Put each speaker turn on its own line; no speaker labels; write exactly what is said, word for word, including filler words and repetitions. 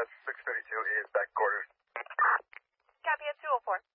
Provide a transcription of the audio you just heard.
six thirty-two is back quarters.
Copy at two oh four.